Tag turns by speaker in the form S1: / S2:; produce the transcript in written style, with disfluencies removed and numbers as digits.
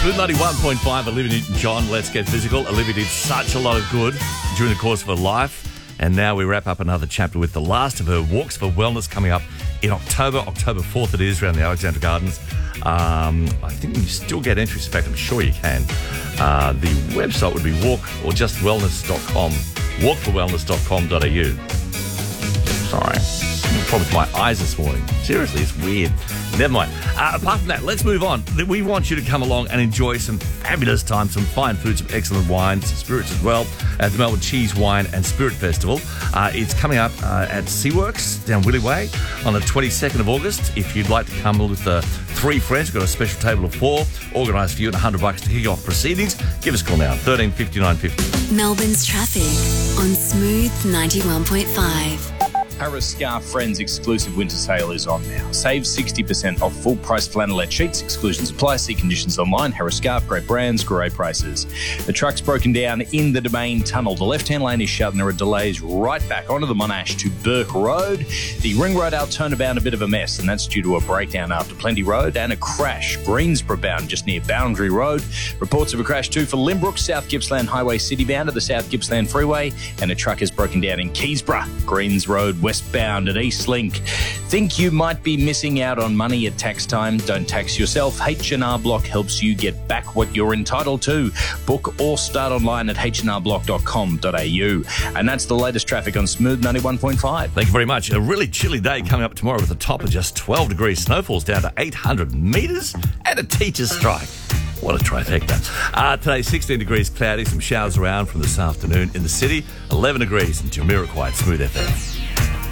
S1: Smooth 91.5, Olivia Newton-John, Let's Get Physical. Olivia did such a lot of good during the course of her life. And now we wrap up another chapter with the last of her walks for wellness coming up in October 4th it is, around the Alexandra Gardens. I think you still get entries. In fact, I'm sure you can. The website would be walkforwellness.com, walkforwellness.com.au. Sorry. Problem with my eyes this morning. Seriously, it's weird. Never mind. Apart from that, let's move on. We want you to come along and enjoy some fabulous time, some fine food, some excellent wines, some spirits as well, at the Melbourne Cheese, Wine and Spirit Festival. It's coming up at Seaworks down Willie Way on the 22nd of August. If you'd like to come with 3 friends, we've got a special table of 4 organised for you at $100 to kick off proceedings. Give us a call now, 13 59 50.
S2: Melbourne's traffic on Smooth 91.5.
S3: Harris Scarf Friends exclusive winter sale is on now. Save 60% off full price flannelette sheets. Exclusions apply. See conditions online. Harris Scarf, great brands, great prices. The truck's broken down in the Domain Tunnel. The left-hand lane is shut and there are delays right back onto the Monash to Burke Road. The Ring Road out turnabout a bit of a mess, and that's due to a breakdown after Plenty Road and a crash. Greensborough bound just near Boundary Road. Reports of a crash too for Limbrook, South Gippsland Highway City bound at the South Gippsland Freeway, and a truck is broken down in Keysborough. Greens Road westbound at Eastlink. Think you might be missing out on money at tax time? Don't tax yourself. H&R Block helps you get back what you're entitled to. Book or start online at hnrblock.com.au. And that's the latest traffic on Smooth 91.5.
S1: Thank you very much. A really chilly day coming up tomorrow with a top of just 12 degrees. Snowfall's down to 800 metres and a teacher's strike. What a trifecta. Today, 16 degrees cloudy, some showers around from this afternoon in the city. 11 degrees in Jamiroquai, Smooth FM.